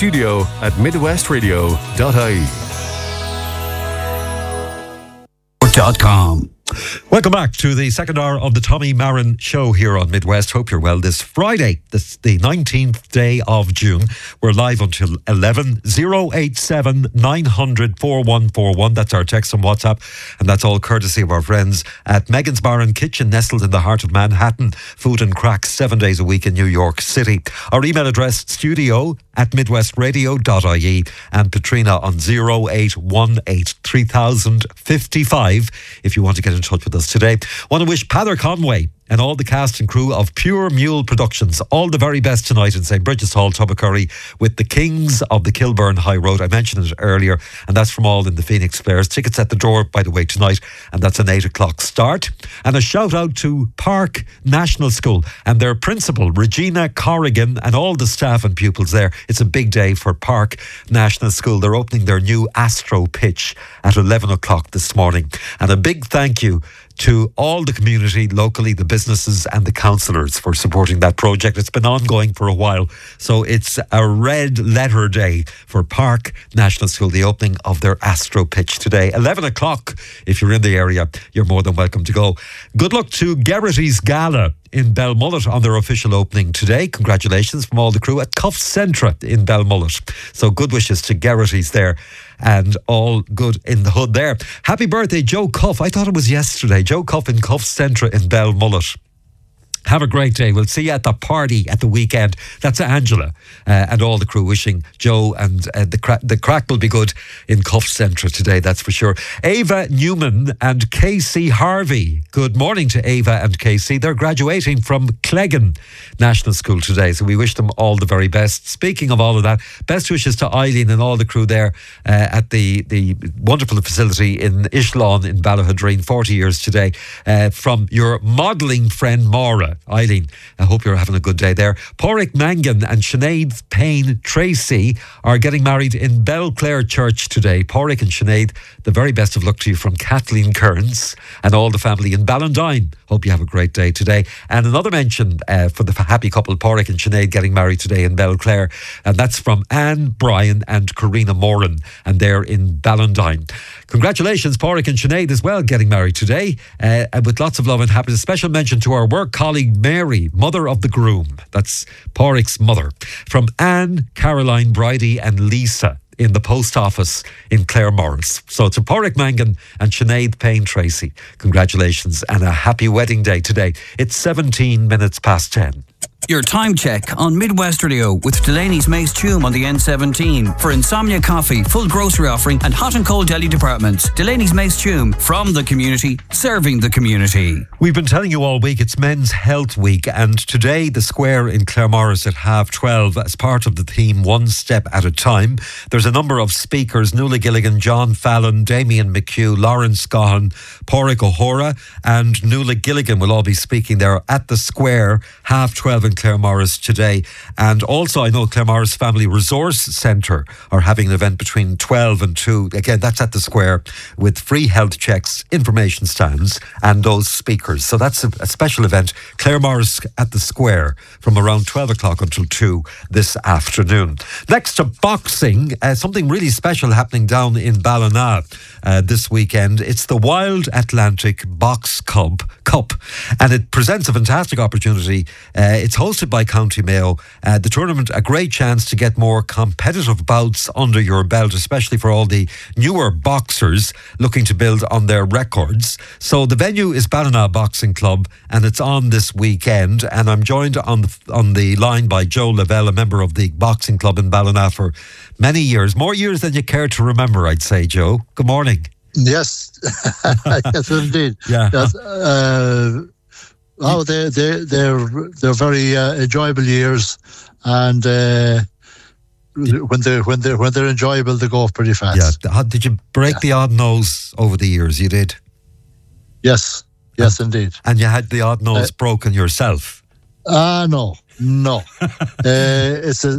studio at midwestradio.ie. Welcome back to the second hour of the Tommy Marin Show here on Midwest. Hope you're well. This Friday, this the 19th day of June. We're live until 11. 087 900 4141. That's our text on WhatsApp. And that's all courtesy of our friends at Megan's Bar and Kitchen, nestled in the heart of Manhattan. Food and cracks 7 days a week in New York City. Our email address, studio at midwestradio.ie, and Katrina on 0818 3055 if you want to get in touch with us today. Want to wish Pather Conway and all the cast and crew of Pure Mule Productions all the very best tonight in St. Bridget's Hall, Tubbercurry, with the Kings of the Kilburn High Road. I mentioned it earlier, and that's from all in the Phoenix Players. Tickets at the door, by the way, tonight, and that's an 8 o'clock start. And a shout out to Park National School and their principal, Regina Corrigan, and all the staff and pupils there. It's a big day for Park National School. They're opening their new Astro pitch at 11 o'clock this morning. And a big thank you to all the community locally, the businesses and the councillors for supporting that project. It's been ongoing for a while, so it's a red letter day for Park National School, the opening of their Astro pitch today. 11 o'clock, if you're in the area, you're more than welcome to go. Good luck to Geraghty's Gala in Belmullet on their official opening today. Congratulations from all the crew at Cuff Centra in Belmullet. So good wishes to Geraghty's there, and all good in the hood there. Happy birthday, Joe Cuff. I thought it was yesterday. Joe Cuff in Cuff Centra in Belmullet. Have a great day. We'll see you at the party at the weekend. That's Angela and all the crew wishing Joe, and the crack will be good in Cuff Centra today, that's for sure. Ava Newman and Casey Harvey. Good morning to Ava and Casey. They're graduating from Cleggan National School today, so we wish them all the very best. Speaking of all of that, best wishes to Eileen and all the crew there at the wonderful facility in Ishlawn in Ballahadreen. 40 years today from your modelling friend Maura. Eileen, I hope you're having a good day there. Porrick Mangan and Sinead Payne Tracy are getting married in Belclare Church today. Porrick and Sinead, the very best of luck to you from Kathleen Kearns and all the family in Ballantyne. Hope you have a great day today. And another mention for the happy couple, Porrick and Sinead, getting married today in Belclare, and that's from Anne Bryan and Karina Moran, and they're in Ballantyne. Congratulations, Porrick and Sinead, as well, getting married today, and with lots of love and happiness. Special mention to our work colleague Mary, mother of the groom. That's Porrick's mother. From Anne, Caroline, Bridie and Lisa in the post office in Claremorris. So to Porrick Mangan and Sinead Payne Tracy, congratulations and a happy wedding day today. It's 17 minutes past 10. Your time check on Midwest Radio with Delaney's Mace Tume on the N17 for Insomnia Coffee, full grocery offering and hot and cold deli departments. Delaney's Mace Tume, from the community, serving the community. We've been telling you all week it's Men's Health Week, and today the Square in Claremorris at 12:30 as part of the theme One Step at a Time. There's a number of speakers: Nuala Gilligan, John Fallon, Damien McHugh, Lawrence Gahan, Porrick O'Hora and Nuala Gilligan will all be speaking there at the Square 12:30 in Claremorris today. And also I know Claremorris Family Resource Centre are having an event between 12 and 2. Again, that's at the Square with free health checks, information stands and those speakers. So that's a special event, Claremorris at the Square, from around 12 o'clock until 2 this afternoon. Next to boxing, something really special happening down in Ballina this weekend. It's the Wild Atlantic Box Cup, and it presents a fantastic opportunity. It's hosted by County Mayo. The tournament, a great chance to get more competitive bouts under your belt, especially for all the newer boxers looking to build on their records. So the venue is Ballina Boxing Club, and it's on this weekend. And I'm joined on the line by Joe Lavelle, a member of the boxing club in Ballina for many years, more years than you care to remember, I'd say. Joe, good morning. Yes, yes, indeed. Yeah. Yes. They're very enjoyable years, and when they're enjoyable, they go off pretty fast. Yeah. Did you break the odd nose over the years? You did. Yes, indeed. And you had the odd nose broken yourself? No. It's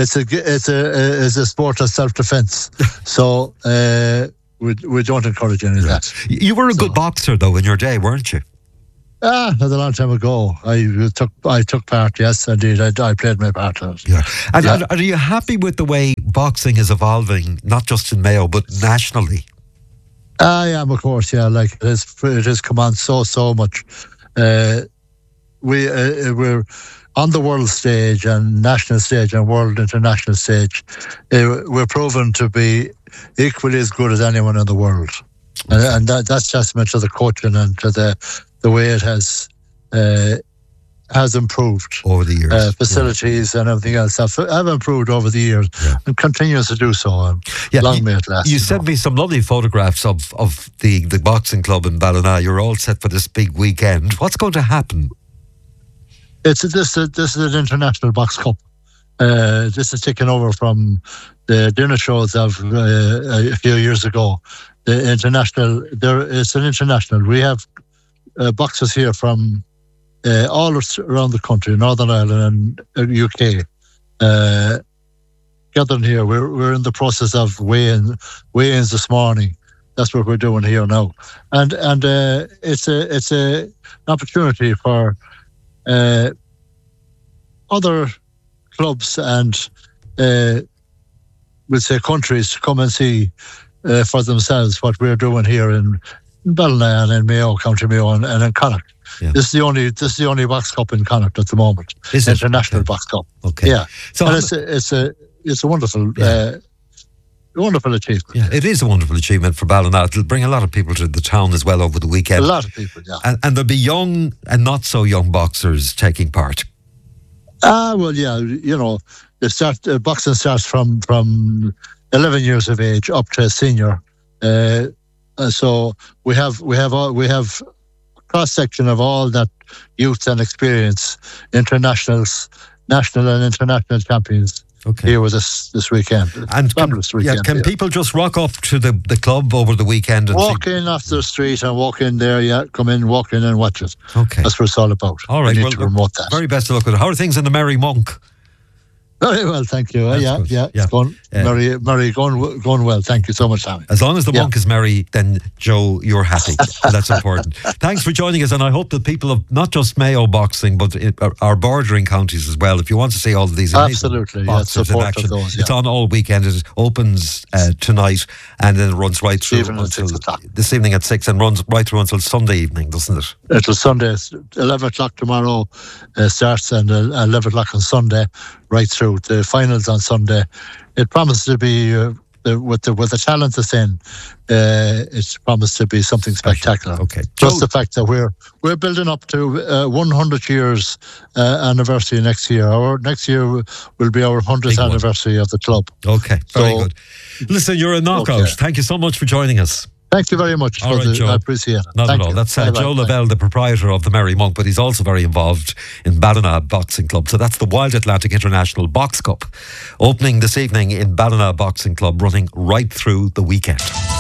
a sport of self-defense. So we don't encourage any of that. You were a good boxer though in your day, weren't you? a long time ago. I took part. Yes, indeed. I played my part. Yeah. And are you happy with the way boxing is evolving, not just in Mayo but nationally? I am, of course. Yeah, like it has come on so much. We're on the world stage and national stage and world international stage. We're proven to be equally as good as anyone in the world. And that's testament to the coaching and to the way it has improved over the years. Facilities and everything else have improved over the years and continues to do so. Long may it last. You sent me some lovely photographs of the boxing club in Ballina. You're all set for this big weekend. What's going to happen? This is an international box cup. This is taken over from the dinner shows of a few years ago. The international, it's an international. We have boxers here from all around the country, Northern Ireland and UK, gathering here. We're in the process of weigh-ins this morning. That's what we're doing here now, and it's an opportunity for other clubs and we'll say countries to come and see for themselves what we're doing here in Ballina and in Mayo, County Mayo, and in Connacht. Yeah. This is the only box cup in Connacht at the moment. Is it? International box cup. Okay. Yeah. So it's a wonderful. Wonderful achievement. Yeah, it is a wonderful achievement for Ballina. It'll bring a lot of people to the town as well over the weekend. A lot of people, yeah. And there'll be young and not so young boxers taking part. Well, yeah, you know, boxing starts from 11 years of age up to senior. So we have cross section of all that youth and experience, internationals, national and international champions. Okay. Here with us this weekend. And can people just rock up to the club over the weekend and walk in off the street and walk in there? Yeah, come in, walk in and watch it. Okay, that's what it's all about. All right, we need to promote that. Very best of luck with it. How are things in the Merry Monk? Very well, thank you. Yeah. It's going merry, going well. Thank you so much, Tommy. As long as the monk is merry, then Joe, you're happy. That's important. Thanks for joining us, and I hope that people of not just Mayo boxing, but our bordering counties as well. If you want to see all of these amazing boxers in action, it's on all weekend. It opens tonight, and then it runs right through this evening at 6, and runs right through until Sunday evening, doesn't it? Until Sunday, 11 o'clock tomorrow starts, and 11 o'clock on Sunday. Right through the finals on Sunday. It promises to be with the talent that's in. It's promised to be something spectacular. Okay, just the fact that we're building up to 100 years anniversary next year. Next year will be our 100th anniversary of the club. Okay, very good. Listen, you're a knockout. Okay. Thank you so much for joining us. Thank you very much. All right, Joe. I appreciate it. Not at all. That's Joe Lavelle, the proprietor of the Merry Monk, but he's also very involved in Ballina Boxing Club. So that's the Wild Atlantic International Box Cup, opening this evening in Ballina Boxing Club, running right through the weekend.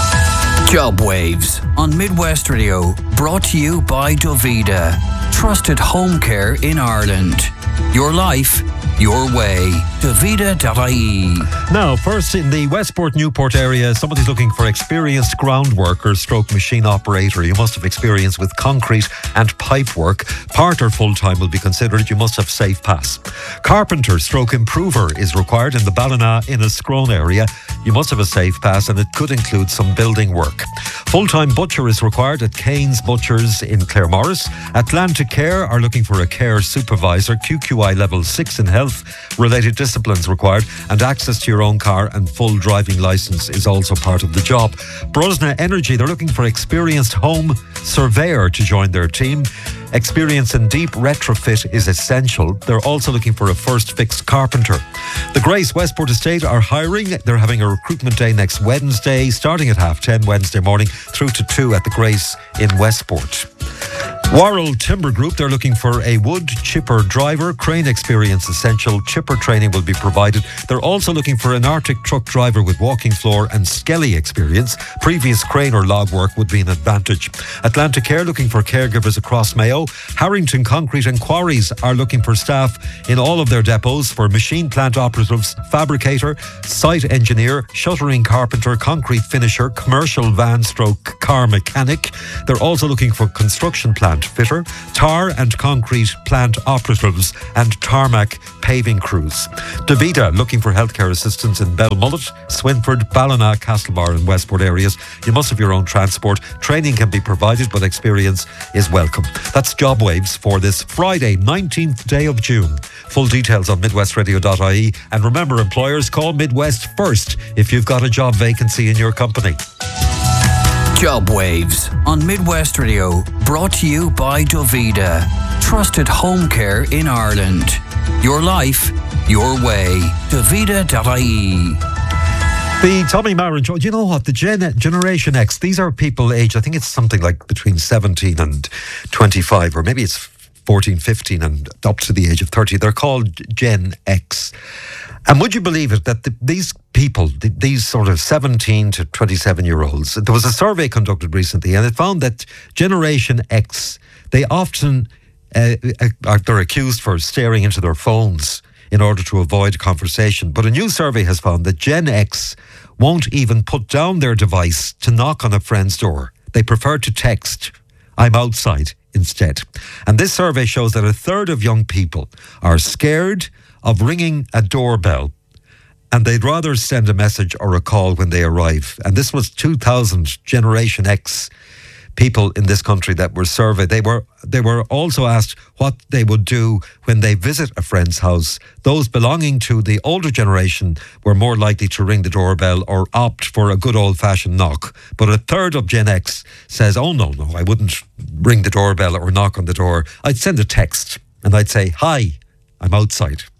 Job Waves on Midwest Radio, brought to you by Dovida, trusted home care in Ireland. Your life, your way. Dovida.ie. Now, first in the Westport Newport area, somebody's looking for experienced ground worker stroke machine operator. You must have experience with concrete and pipe work. Part or full-time will be considered. You must have safe pass. Carpenter stroke improver is required in the Ballina Inniscrone area. You must have a safe pass, and it could include some building work. Full-time butcher is required at Kane's Butchers in Claremorris. Atlantic Care are looking for a care supervisor. QQI level 6 in health-related disciplines required, and access to your own car and full driving licence is also part of the job. Brosna Energy, they're looking for experienced home surveyor to join their team. Experience in deep retrofit is essential. They're also looking for a first fix carpenter. The Grace Westport Estate are hiring. They're having a recruitment day next Wednesday, starting at 10:30 Wednesday morning through to 2 at the Grace in Westport. Worrell Timber Group, they're looking for a wood chipper driver. Crane experience essential. Chipper training will be provided. They're also looking for an Arctic truck driver with walking floor and skelly experience. Previous crane or log work would be an advantage. Atlantic Care looking for caregivers across Mayo. Harrington Concrete and Quarries are looking for staff in all of their depots for machine plant operatives, fabricator, site engineer, shuttering carpenter, concrete finisher, commercial van stroke car mechanic. They're also looking for construction planners plant fitter, tar and concrete plant operatives, and tarmac paving crews. Davida, looking for healthcare assistance in Belmullet, Swinford, Ballina, Castlebar and Westport areas. You must have your own transport. Training can be provided, but experience is welcome. That's Job Waves for this Friday, 19th day of June. Full details on midwestradio.ie. And remember, employers, call Midwest first if you've got a job vacancy in your company. Job Waves on Midwest Radio, brought to you by Davida. Trusted home care in Ireland. Your life, your way. Davida.ie. The Tommy Maron show. Do you know what? The Generation X, these are people aged, I think it's something like between 17 and 25, or maybe it's 14, 15 and up to the age of 30. They're called Gen X. And would you believe it that these people, these sort of 17 to 27-year-olds, there was a survey conducted recently and it found that Generation X, they often, they're accused for staring into their phones in order to avoid conversation. But a new survey has found that Gen X won't even put down their device to knock on a friend's door. They prefer to text, "I'm outside," instead. And this survey shows that a third of young people are scared of ringing a doorbell, and they'd rather send a message or a call when they arrive. And this was 2,000 Generation X people in this country that were surveyed. They were also asked what they would do when they visit a friend's house. Those belonging to the older generation were more likely to ring the doorbell or opt for a good old-fashioned knock. But a third of Gen X says, "Oh, no, I wouldn't ring the doorbell or knock on the door. I'd send a text and I'd say, 'Hi, I'm outside.'"